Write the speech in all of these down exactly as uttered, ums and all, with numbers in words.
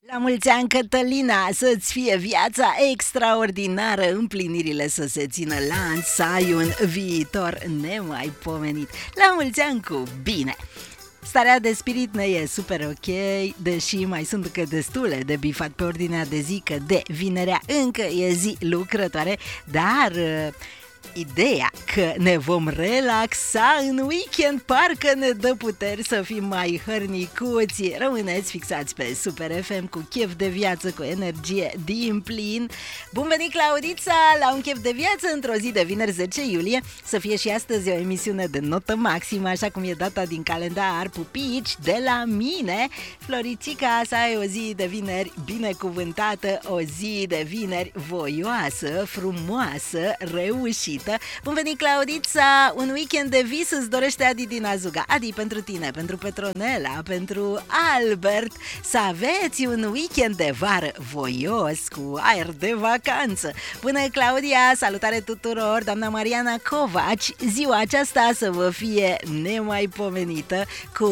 La mulți ani, Cătălina, să-ți fie viața extraordinară, împlinirile să se țină la să ai un viitor nemaipomenit. La mulți ani cu bine! Starea de spirit ne e super ok, deși mai sunt încă destule de bifat pe ordinea de zi, că de vinerea încă e zi lucrătoare, dar ideea că ne vom relaxa în weekend parcă ne dă puteri să fim mai hărnicuți. Rămâneți fixați pe Super F M cu chef de viață, cu energie din plin. Bun venit, Claudița, la un chef de viață într-o zi de vineri zece iulie. Să fie și astăzi o emisiune de notă maximă, așa cum e data din calendar, pupici de la mine. Floricica, să ai o zi de vineri binecuvântată, o zi de vineri voioasă, frumoasă, reușită. Bun venit, Claudița! Un weekend de vis îți dorește Adi din Azuga. Adi, pentru tine, pentru Petronela, pentru Albert, să aveți un weekend de vară voios, cu aer de vacanță. Bună, Claudia! Salutare tuturor! Doamna Mariana Covaci, ziua aceasta să vă fie nemaipomenită, cu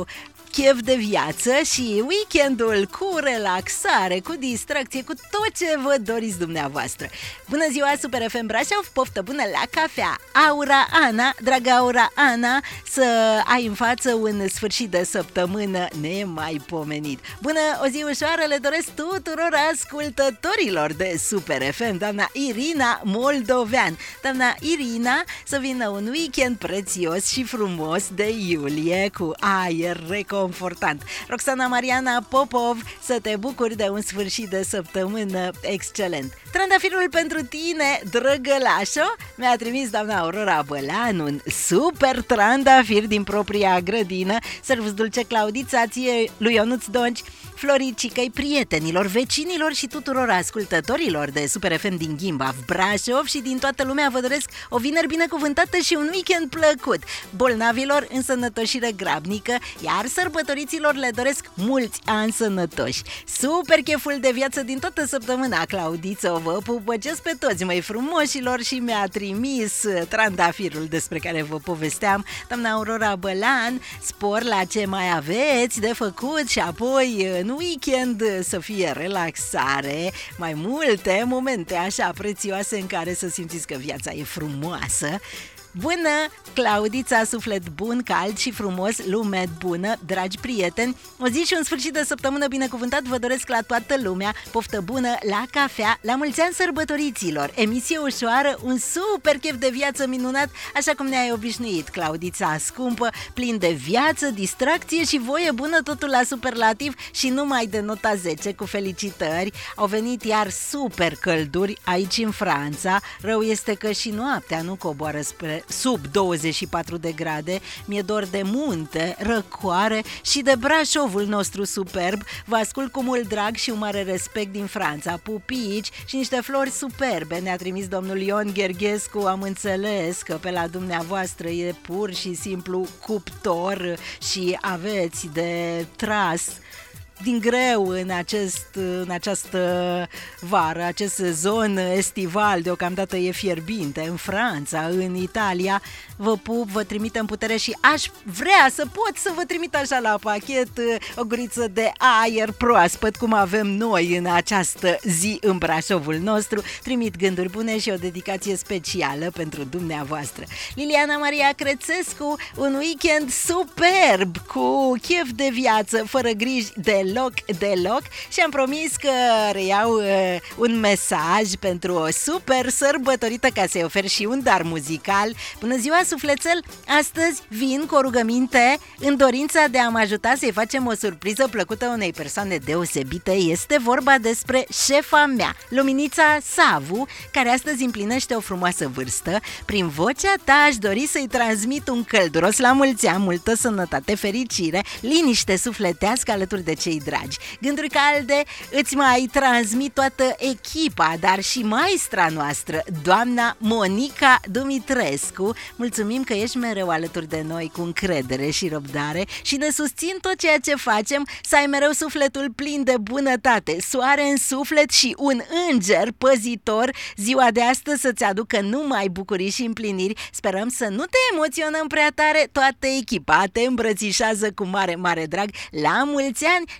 chef de viață și weekendul cu relaxare, cu distracție, cu tot ce vă doriți dumneavoastră. Bună ziua, Super F M Brașov, poftă bună la cafea! Aura Ana, draga Aura Ana, să ai în față un sfârșit de săptămână nemaipomenit. Bună, o zi ușoară le doresc tuturor ascultătorilor de Super F M, doamna Irina Moldovean. Doamna Irina, să vină un weekend prețios și frumos de iulie, cu aer reconfortant. Confortant. Roxana Mariana Popov, să te bucuri de un sfârșit de săptămână excelent. Trandafirul pentru tine, drăgălașo, mi-a trimis doamna Aurora Bălan un super trandafir din propria grădină. Servus dulce, Claudița, ție, lui Ionuț Donci, Floricicăi, prietenilor, vecinilor și tuturor ascultătorilor de Super F M din Gimbav, Brașov și din toată lumea vă doresc o vineri binecuvântată și un weekend plăcut. Bolnavilor, însănătoșire grabnică, iar sărbătoriților le doresc mulți ani sănătoși. Super cheful de viață din toată săptămâna, Claudiță, vă pupăcesc pe toți, măi frumoșilor, și mi-a trimis trandafirul despre care vă povesteam doamna Aurora Bălan. Spor la ce mai aveți de făcut și apoi în weekend să fie relaxare, mai multe momente așa prețioase în care să simțiți că viața e frumoasă. Bună, Claudița, suflet bun, cald și frumos, lume bună, dragi prieteni, o zi și un sfârșit de săptămână binecuvântat vă doresc la toată lumea, poftă bună la cafea, la mulți ani sărbătoriților, emisie ușoară, un super chef de viață minunat, așa cum ne-ai obișnuit, Claudița scumpă, plin de viață, distracție și voie bună, totul la superlativ și numai de nota zece, cu felicitări. Au venit iar super călduri aici în Franța, rău este că și noaptea nu coboară spre sub douăzeci și patru de grade, mi-e dor de munte, răcoare și de Brașovul nostru superb. Vă ascult cu mult drag și un mare respect din Franța. Pupici și niște flori superbe ne-a trimis domnul Ion Gherghescu. Am înțeles că pe la dumneavoastră e pur și simplu cuptor și aveți de tras din greu în, acest, în această vară, acest sezon estival, deocamdată e fierbinte în Franța, în Italia. Vă pup, vă trimitem putere și aș vrea să pot să vă trimit așa la pachet o guriță de aer proaspăt, cum avem noi în această zi în Brașovul nostru. Trimit gânduri bune și o dedicație specială pentru dumneavoastră. Liliana Maria Crețescu, un weekend superb, cu chef de viață, fără griji de Deloc, deloc și am promis că reiau uh, un mesaj pentru o super sărbătorită, ca să-i ofer și un dar muzical. Bună ziua, sufletel! Astăzi vin cu o rugăminte în dorința de a mă ajuta să-i facem o surpriză plăcută unei persoane deosebite. Este vorba despre șefa mea, Luminița Savu, care astăzi împlinește o frumoasă vârstă. Prin vocea ta aș dori să-i transmit un călduros la mulți ani, multă sănătate, fericire, liniște sufletească alături de cei dragi. Gânduri calde îți mai transmit toată echipa, dar și maestra noastră, doamna Monica Dumitrescu. Mulțumim că ești mereu alături de noi cu încredere și răbdare și ne susțin tot ceea ce facem, să ai mereu sufletul plin de bunătate, soare în suflet și un înger păzitor. Ziua de astăzi să-ți aducă numai bucurii și împliniri. Sperăm să nu te emoționăm prea tare. Toată echipa te îmbrățișează cu mare, mare drag. La mulți ani și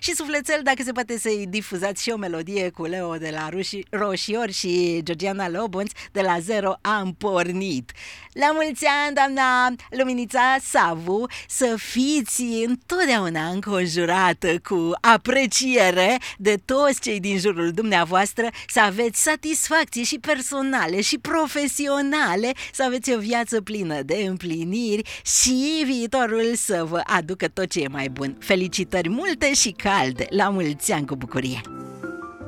și sufletel, dacă se poate să-i difuzați și o melodie cu Leo de la Ruși, Roșior și Georgiana Lobonț de la Zero am pornit. La mulți ani, doamna Luminița Savu, să fiți întotdeauna înconjurată cu apreciere de toți cei din jurul dumneavoastră, să aveți satisfacții și personale și profesionale, să aveți o viață plină de împliniri și viitorul să vă aducă tot ce e mai bun. Felicitări multe și calde, la mulți ani cu bucurie!